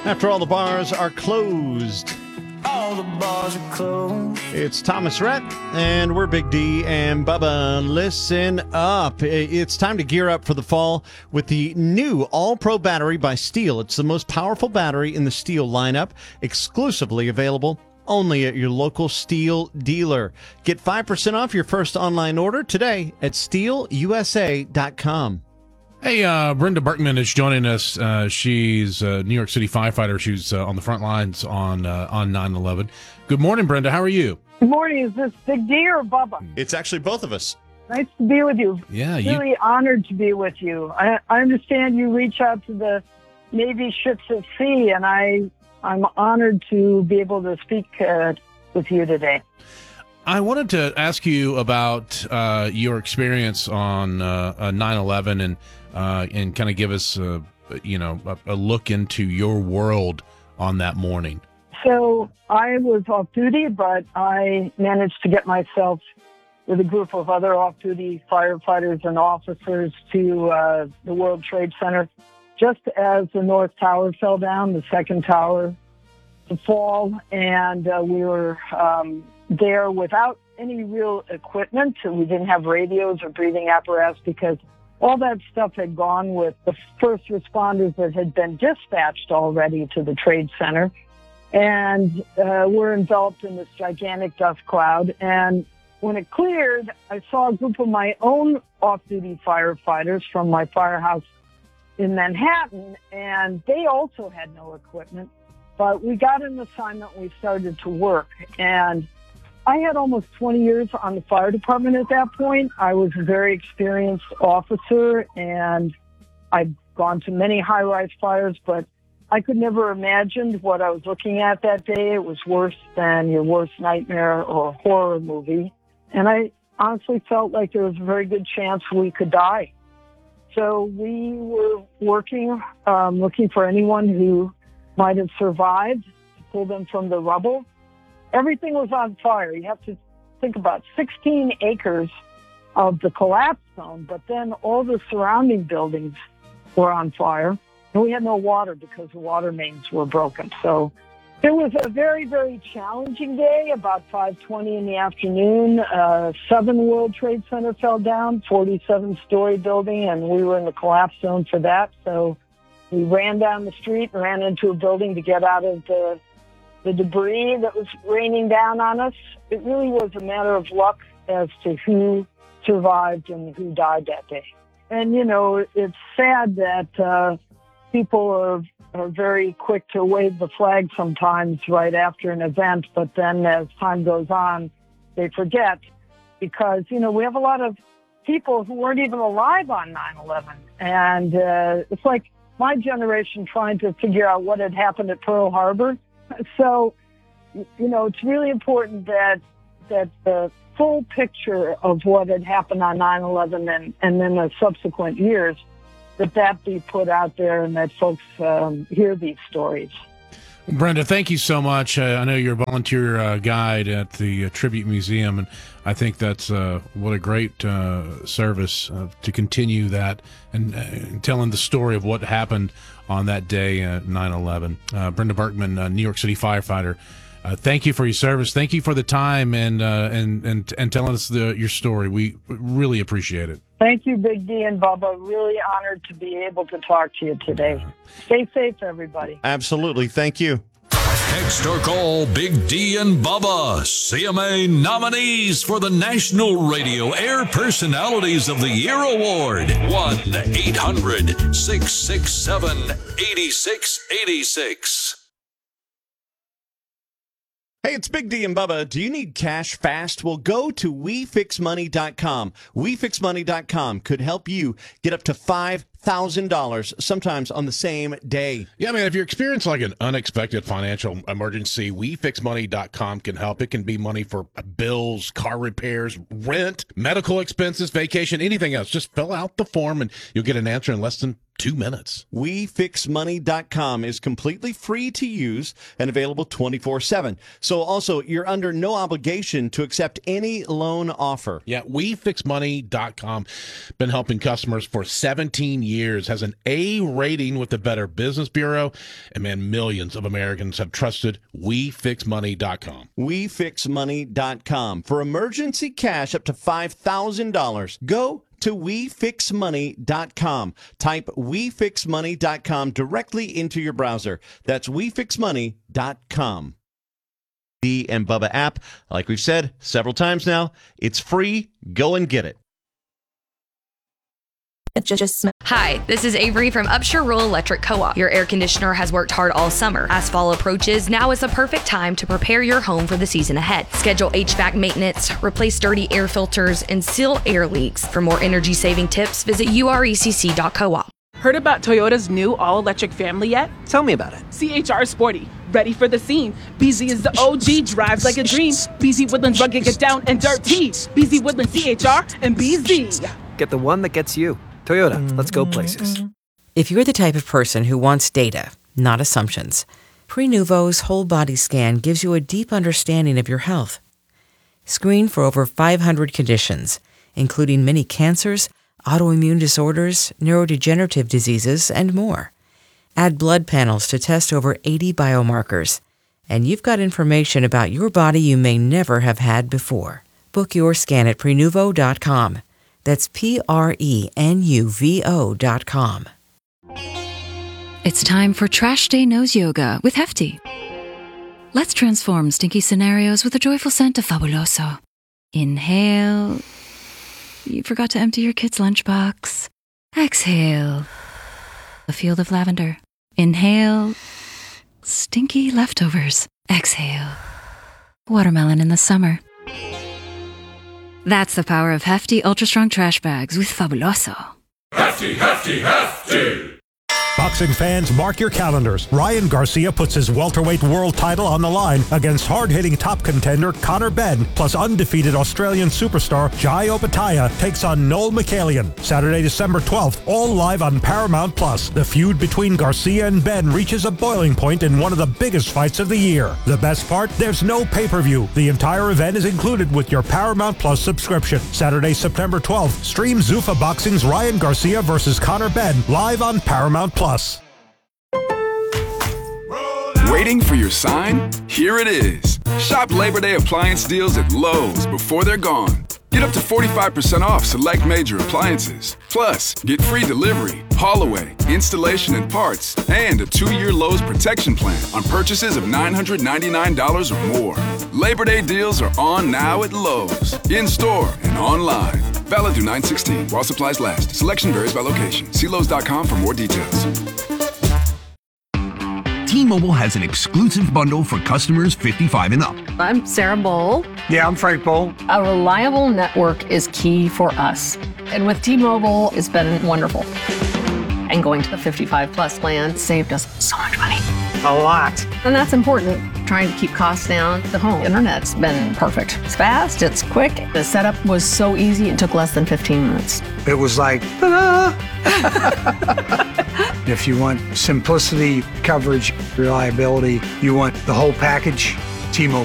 After all the bars are closed. All the bars are closed. It's Thomas Rhett, and we're Big D and Bubba. Listen up. It's time to gear up for the fall with the new All-Pro battery by Steel. It's the most powerful battery in the Steel lineup, exclusively available only at your local Steel dealer. Get 5% off your first online order today at steelusa.com. Hey, Brenda Berkman is joining us. She's a New York City firefighter. She's on the front lines on 9/11. Good morning, Brenda. How are you? Good morning. Is this Big D or Bubba? It's actually both of us. Nice to be with you. Yeah, Really honored to be with you. I understand you reach out to the Navy ships at sea, and I'm honored to be able to speak with you today. I wanted to ask you about your experience on 9/11 and kind of give us a look into your world on that morning. So I was off duty, but I managed to get myself with a group of other off-duty firefighters and officers to the World Trade Center just as the North Tower fell down, the second tower to fall, and we were there without any real equipment. We didn't have radios or breathing apparatus because all that stuff had gone with the first responders that had been dispatched already to the Trade Center. And we're enveloped in this gigantic dust cloud. And when it cleared, I saw a group of my own off-duty firefighters from my firehouse in Manhattan, and they also had no equipment. But we got an assignment, we started to work. And I had almost 20 years on the fire department at that point. I was a very experienced officer, and I'd gone to many high-rise fires, but I could never imagine what I was looking at that day. It was worse than your worst nightmare or horror movie. And I honestly felt like there was a very good chance we could die. So we were working, looking for anyone who might have survived, to pull them from the rubble. Everything was on fire. You have to think about 16 acres of the collapse zone, but then all the surrounding buildings were on fire. And we had no water because the water mains were broken. So it was a very, very challenging day. About 5:20 in the afternoon, 7 World Trade Center fell down, 47-story building, and we were in the collapse zone for that. So we ran down the street and ran into a building to get out of the debris that was raining down on us. It really was a matter of luck as to who survived and who died that day. And, it's sad that people are very quick to wave the flag sometimes right after an event, but then as time goes on, they forget because, we have a lot of people who weren't even alive on 9/11. And it's like my generation trying to figure out what had happened at Pearl Harbor. So, it's really important that the full picture of what had happened on 9/11 and then the subsequent years, that be put out there and that folks hear these stories. Brenda, thank you so much. I know you're a volunteer guide at the Tribute Museum, and I think that's what a great service to continue that and telling the story of what happened on that day, 9/11. Brenda Berkman, New York City firefighter. Thank you for your service. Thank you for the time and telling us your story. We really appreciate it. Thank you, Big D and Bubba. Really honored to be able to talk to you today. Stay safe, everybody. Absolutely. Thank you. Text or call Big D and Bubba, CMA nominees for the National Radio Air Personalities of the Year Award. 1-800-667-8686. Hey, it's Big D and Bubba. Do you need cash fast? Well, go to WeFixMoney.com. WeFixMoney.com could help you get up to $5,000 sometimes on the same day. Yeah, man, if you're experiencing like an unexpected financial emergency, WeFixMoney.com can help. It can be money for bills, car repairs, rent, medical expenses, vacation, anything else. Just fill out the form and you'll get an answer in less than 2 minutes. WeFixMoney.com is completely free to use and available 24/7. So also, you're under no obligation to accept any loan offer. Yeah, WeFixMoney.com. Been helping customers for 17 years. Has an A rating with the Better Business Bureau. And man, millions of Americans have trusted WeFixMoney.com. WeFixMoney.com. For emergency cash up to $5,000. Go to WeFixMoney.com. Type WeFixMoney.com directly into your browser. That's WeFixMoney.com. D and Bubba app, like we've said several times now, it's free. Go and get it. Hi, this is Avery from Upshur Rural Electric Co-op. Your air conditioner has worked hard all summer. As fall approaches, now is the perfect time to prepare your home for the season ahead. Schedule HVAC maintenance, replace dirty air filters, and seal air leaks. For more energy-saving tips, visit urecc.coop. Heard about Toyota's new all-electric family yet? Tell me about it. CHR Sporty, ready for the scene. BZ is the OG, drives like a dream. BZ Woodlands rugged, get down and dirty. BZ Woodlands CHR and BZ. Get the one that gets you. Toyota, let's go places. If you're the type of person who wants data, not assumptions, Prenuvo's whole body scan gives you a deep understanding of your health. Screen for over 500 conditions, including many cancers, autoimmune disorders, neurodegenerative diseases, and more. Add blood panels to test over 80 biomarkers, and you've got information about your body you may never have had before. Book your scan at Prenuvo.com. That's Prenuvo.com. It's time for Trash Day Nose Yoga with Hefty. Let's transform stinky scenarios with a joyful scent of Fabuloso. Inhale. You forgot to empty your kid's lunchbox. Exhale. A field of lavender. Inhale. Stinky leftovers. Exhale. Watermelon in the summer. That's the power of Hefty Ultra Strong Trash Bags with Fabuloso. Hefty, hefty, hefty! Boxing fans, mark your calendars. Ryan Garcia puts his welterweight world title on the line against hard-hitting top contender Conor Benn, plus undefeated Australian superstar Jai Opetaia takes on Noel Mikhailian. Saturday, December 12th, all live on Paramount+. The feud between Garcia and Benn reaches a boiling point in one of the biggest fights of the year. The best part? There's no pay-per-view. The entire event is included with your Paramount+ subscription. Saturday, September 12th, stream Zuffa Boxing's Ryan Garcia versus Conor Benn live on Paramount+. Waiting for your sign? Here it is. Shop Labor Day appliance deals at Lowe's before they're gone. Get up to 45% off select major appliances. Plus, get free delivery, haul away, installation and parts, and a 2-year Lowe's protection plan on purchases of $999 or more. Labor Day deals are on now at Lowe's, in-store and online. Valid through 9/16 while supplies last. Selection varies by location. See Lowe's.com for more details. T-Mobile has an exclusive bundle for customers 55 and up. I'm Sarah Bowl. Yeah, I'm Frank Bowl. A reliable network is key for us. And with T-Mobile, it's been wonderful. And going to the 55 plus plan saved us so much money. A lot. And that's important. Trying to keep costs down. The home internet's been perfect. It's fast, it's quick. The setup was so easy, it took less than 15 minutes. It was like, ta-da! If you want simplicity, coverage, reliability, you want the whole package, T-Mobile.